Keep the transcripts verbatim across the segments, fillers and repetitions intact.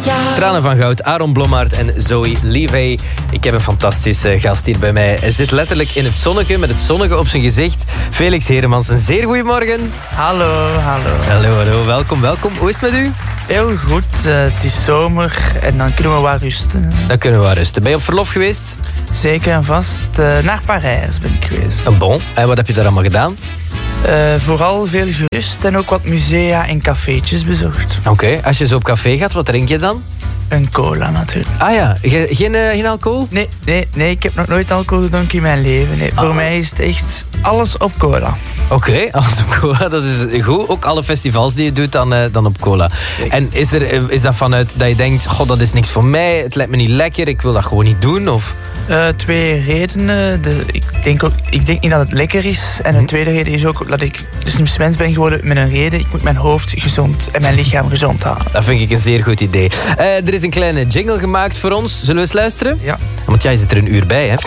Ja. Tranen van Goud, Aaron Blommaert en Zoe Levey. Ik heb een fantastische gast hier bij mij. Hij zit letterlijk in het zonnetje, met het zonnetje op zijn gezicht. Felix Heremans, een zeer goeiemorgen. Hallo, hallo. Hallo, hallo, welkom, welkom. Hoe is het met u? Heel goed, uh, het is zomer en dan kunnen we wat rusten. Dan kunnen we wat rusten. Ben je op verlof geweest? Zeker en vast. Uh, naar Parijs ben ik geweest. Een bon. En wat heb je daar allemaal gedaan? Uh, vooral veel gerust en ook wat musea en cafeetjes bezocht. Oké, okay. Als je zo op café gaat, wat drink je dan? Een cola natuurlijk. Ah ja, Ge- geen, uh, geen alcohol? Nee, nee, nee, ik heb nog nooit alcohol gedronken in mijn leven. Nee, voor oh. mij is het echt alles op cola. Oké, okay, alles op cola, dat is goed. Ook alle festivals die je doet, dan, uh, dan op cola. Zeker. En is, er, is dat vanuit dat je denkt, god, dat is niks voor mij, het lijkt me niet lekker, ik wil dat gewoon niet doen? Of? Uh, twee redenen. De, ik, denk ook, ik denk niet dat het lekker is. En een tweede reden is ook dat ik de slimste mens ben geworden met een reden. Ik moet mijn hoofd gezond en mijn lichaam gezond houden. Dat vind ik een zeer goed idee. Uh, er is een kleine jingle gemaakt voor ons. Zullen we eens luisteren? Ja. Want jij zit er een uur bij, hè?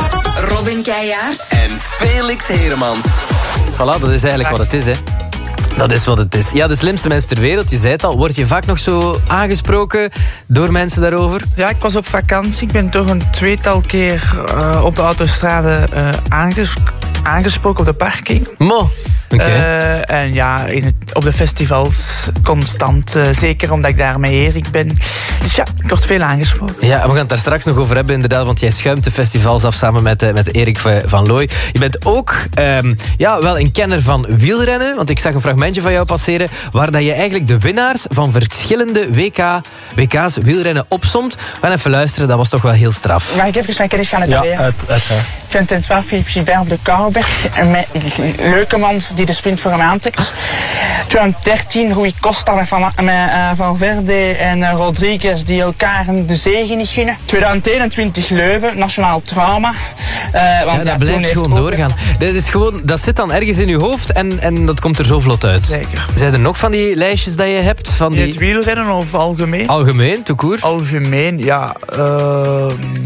Robin Keijaard en Felix Heremans. Voilà, dat is eigenlijk wat het is, hè. Dat is wat het is. Ja, de slimste mens ter wereld, je zei het al. Word je vaak nog zo aangesproken door mensen daarover? Ja, ik was op vakantie. Ik ben toch een tweetal keer uh, op de autostrade uh, aanges- aangesproken op de parking. Mo. Okay. Uh, en ja, in het, op de festivals constant. Uh, zeker omdat ik daar met Erik ben. Dus ja, ik word veel aangesproken. Ja, we gaan het daar straks nog over hebben inderdaad. Want jij schuimt de festivals af samen met, uh, met Erik van Looy. Je bent ook um, ja, wel een kenner van wielrennen. Want ik zag een fragmentje van jou passeren. Waar dat je eigenlijk de winnaars van verschillende W K, W K's wielrennen opsomt. We gaan even luisteren, dat was toch wel heel straf. Mag ik even mijn kennis gaan noteren? Ja, uit, uit, uit. twintig twaalf Philippe Gilbert op de Kouwenberg. Met Leukemans die de sprint voor hem aantrekt. twintig dertien Rui Costa met Van, met, uh, Valverde en uh, Rodriguez die elkaar de zege niet gunnen. twintig eenentwintig Leuven, nationaal trauma. Uh, want ja, dat blijft gewoon ook doorgaan. Dat, is gewoon, dat zit dan ergens in je hoofd en, en dat komt er zo vlot uit. Zeker. Zijn er nog van die lijstjes dat je hebt? Van die... In het wielrennen of algemeen? Algemeen, tout court? Algemeen, ja. Uh,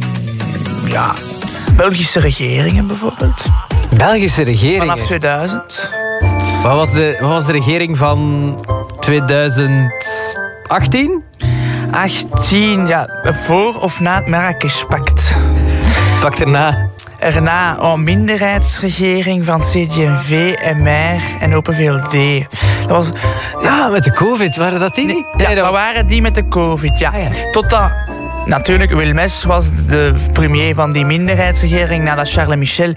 ja. Belgische regeringen bijvoorbeeld. Belgische regeringen? Vanaf tweeduizend. Wat was de, wat was de regering van twintig achttien? achttien, ja. Voor of na het Marrakesh-pact? Pak erna. Erna een minderheidsregering van C D en V, M R en Open V L D. Dat was, ja, ah, met de COVID, waren dat die? Nee, nee, ja, dat was... waren die met de COVID, ja. Ah, ja. Totdat, natuurlijk, Wilmes was de premier van die minderheidsregering nadat Charles Michel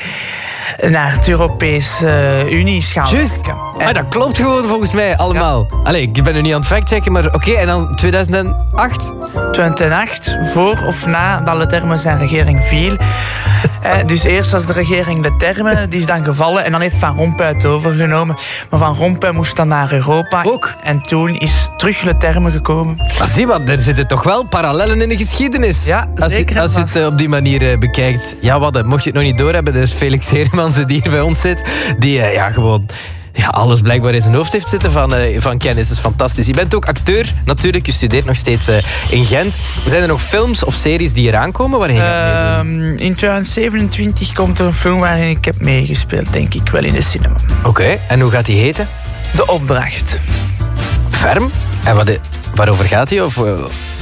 naar de Europese Unie is gaan. Juist. En... Ah, dat klopt gewoon volgens mij allemaal. Ja. Allee, ik ben nu niet aan het factchecken, maar oké, okay, en dan tweeduizend acht? tweeduizend acht, voor of na dat Leterme zijn regering viel. eh, dus eerst was de regering Leterme, die is dan gevallen en dan heeft Van Rompuy het overgenomen. Maar Van Rompuy moest dan naar Europa. Ook. En toen is terug Leterme gekomen. Maar zie wat, er zitten toch wel parallellen in de geschiedenis. Ja, als zeker. Je, als je het uh, op die manier uh, bekijkt. Ja, wat, mocht je het nog niet doorhebben, dat is Felix Heremans die hier bij ons zit. Die uh, ja, gewoon... Ja, alles blijkbaar in zijn hoofd heeft zitten van, uh, van kennis. Dat is fantastisch. Je bent ook acteur, natuurlijk. Je studeert nog steeds uh, in Gent. Zijn er nog films of series die eraan komen waarin je gaat meedoen? Uh, in twintig zevenentwintig komt er een film waarin ik heb meegespeeld, denk ik, wel in de cinema. Oké, okay. En hoe gaat die heten? De Opdracht. Ferm? En wat, waarover gaat die? Of, uh,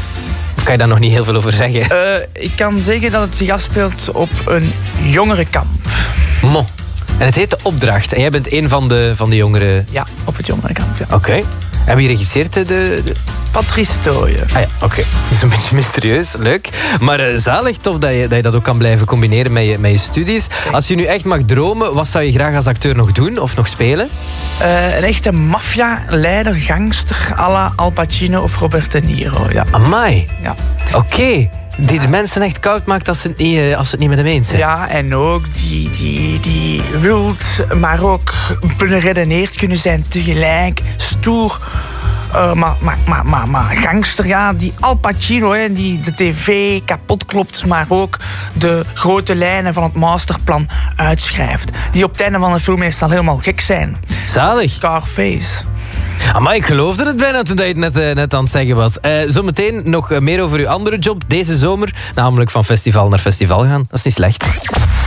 of kan je daar nog niet heel veel over zeggen? Uh, ik kan zeggen dat het zich afspeelt op een jongerenkamp. Mo. En het heet De Opdracht. En jij bent een van de, van de jongeren... Ja, op het jongerenkamp, ja. Oké. Okay. En wie regisseert de... de... Patrice Tooyen. Ah ja, oké. Okay. Dat is een beetje mysterieus. Leuk. Maar uh, zalig, tof dat je, dat je dat ook kan blijven combineren met je, met je studies. Als je nu echt mag dromen, wat zou je graag als acteur nog doen of nog spelen? Uh, een echte maffia-leider, gangster, à la Al Pacino of Robert De Niro, ja. Amai. Ja. Oké. Okay. Die de mensen echt koud maakt als ze het niet, als ze het niet met hem eens zijn. Ja, en ook die, die, die wild, maar ook beredeneerd kunnen zijn tegelijk. Stoer, uh, maar, maar, maar, maar, maar gangster, ja. Die Al Pacino, hè, die de tv kapot klopt, maar ook de grote lijnen van het masterplan uitschrijft. Die op het einde van de film meestal helemaal gek zijn. Zalig. Scarface. Maar ik geloofde het bijna toen je het net, uh, net aan het zeggen was. Uh, zometeen nog meer over uw andere job deze zomer. Namelijk van festival naar festival gaan. Dat is niet slecht.